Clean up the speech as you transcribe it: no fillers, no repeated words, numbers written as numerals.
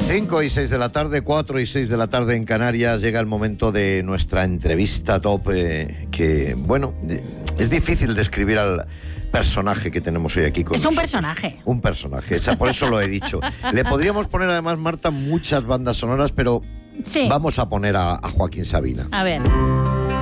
5 y 6 de la tarde, 4 y 6 de la tarde en Canarias, llega el momento de nuestra entrevista top, que, bueno, es difícil describir al personaje que tenemos hoy aquí con nosotros. Es un personaje. Un personaje, por eso lo he dicho. Le podríamos poner además, Marta, muchas bandas sonoras, pero sí, vamos a poner a Joaquín Sabina. A ver.